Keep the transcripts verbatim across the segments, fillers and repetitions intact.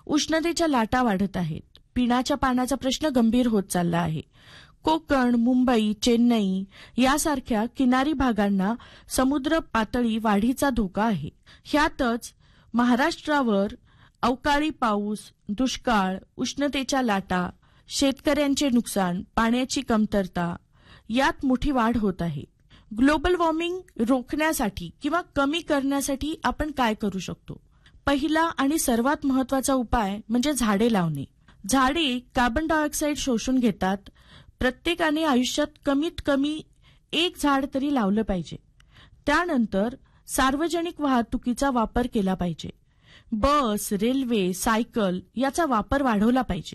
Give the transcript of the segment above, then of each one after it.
उष्णतेच्या लाटा वाढत आहेत. पिण्याच्या पाण्याचा प्रश्न गंभीर होत चालला आहे. कोकण, मुंबई, चेन्नई यासारख्या किनारी भागांना समुद्र पातळी वाढीचा धोका आहे. ह्यातच महाराष्ट्रावर अवकाळी पाऊस, दुष्काळ, उष्णतेच्या लाटा, शेतकऱ्यांचे नुकसान, पाण्याची कमतरता यात मोठी वाढ होत आहे. ग्लोबल वॉर्मिंग रोखण्यासाठी किंवा कमी करण्यासाठी आपण काय करू शकतो? पहिला आणि सर्वात महत्वाचा उपाय म्हणजे झाडे लावणे. झाडे कार्बन डायऑक्साईड शोषून घेतात. प्रत्येकाने आयुष्यात कमीत कमी एक झाड तरी लावलं पाहिजे. त्यानंतर सार्वजनिक वाहतुकीचा वापर केला पाहिजे. बस, रेल्वे, सायकल याचा वापर वाढवला पाहिजे.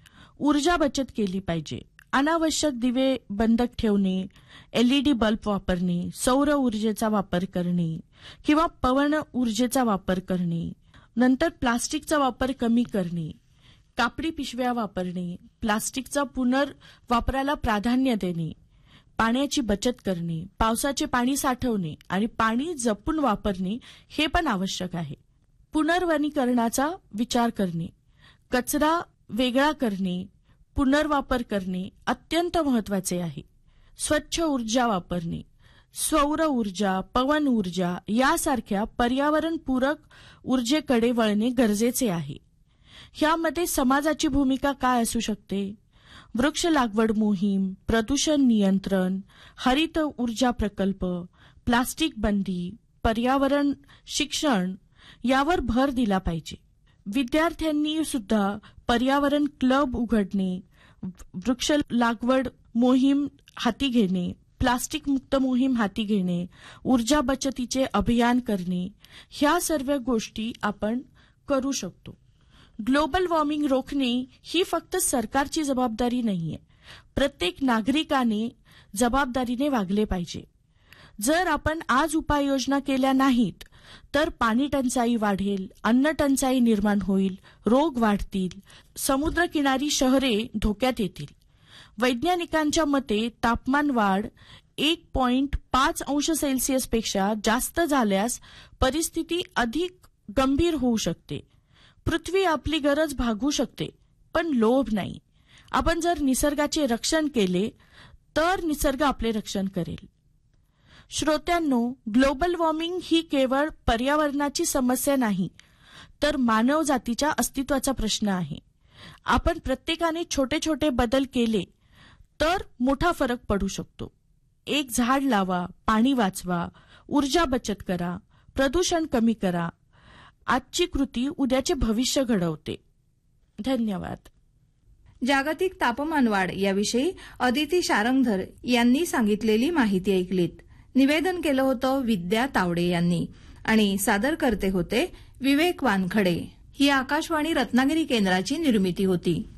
ऊर्जा बचत केली पाहिजे. अनावश्यक दिवे बंद ठेवणे, एलईडी बल्ब वापरणे, सौर ऊर्जेचा वापर करणे किंवा पवन ऊर्जेचा वापर करणे. नंतर प्लास्टिकचा वापर कमी करणे, कापडी पिशव्या वापरणे, प्लास्टिकचा पुनर्वापराला प्राधान्य देणे, पाण्याची बचत करणे, पावसाचे पाणी साठवणे आणि पाणी जपून वापरणे हे पण आवश्यक आहे. पुनर्वनीकरणाचा विचार करणे, कचरा वेगळा करणे, पुनर्वापर करणे अत्यंत महत्वाचे आहे. स्वच्छ ऊर्जा वापरणे, सौर ऊर्जा, पवन ऊर्जा यासारख्या पर्यावरणपूरक ऊर्जेकडे वळणे गरजेचे आहे. ह्यामध्ये समाजाची भूमिका काय असू शकते? वृक्ष लागवड मोहीम, प्रदूषण नियंत्रण, हरित ऊर्जा प्रकल्प, प्लास्टिक बंदी, पर्यावरण शिक्षण यावर भर दिला पाहिजे. विद्यार्थ्यांनी सुद्धा पर्यावरण क्लब उघडणे, वृक्ष लागवड मोहीम हाती घेणे, प्लास्टिक मुक्त मोहीम हाती घेणे, ऊर्जा बचतीचे अभियान करणे ह्या सर्व गोष्टी आपण करू शकतो. ग्लोबल वॉर्मिंग रोखणे ही फक्त सरकारची जबाबदारी नाहीये. प्रत्येक नागरिकाने जबाबदारीने वागले पाहिजे. जर आपण आज उपाययोजना केल्या नाहीत तर पाणी टंचाई वाढेल, अन्न टंचाई निर्माण होईल, रोग वाढतील, समुद्रकिनारी शहरे धोक्यात येतील. वैज्ञानिकांच्या मते तापमान वाढ एक पॉइंट पाच अंश सेल्सिअसपेक्षा जास्त झाल्यास परिस्थिती अधिक गंभीर होऊ शकते. पृथ्वी आपली गरज भागवू शकते, पण लोभ नाही. आपण जर निसर्गाचे रक्षण केले तर निसर्ग आपले रक्षण करेल. श्रोत्यांनो, ग्लोबल वॉर्मिंग ही केवळ पर्यावरणाची समस्या नाही तर मानवजातीच्या अस्तित्वाचा प्रश्न आहे. आपण प्रत्येकाने छोटे छोटे बदल केले तर मोठा फरक पडू शकतो. एक झाड लावा, पाणी वाचवा, ऊर्जा बचत करा, प्रदूषण कमी करा. आजची कृती उद्याचे भविष्य घडवते. धन्यवाद. जागतिक तापमान वाढ याविषयी अदिती शारंगधर यांनी सांगितलेली माहिती ऐकलीत. निवेदन केलं होतं विद्या तावडे यांनी आणि सादर करते होते विवेक वानखडे. ही आकाशवाणी रत्नागिरी केंद्राची निर्मिती होती.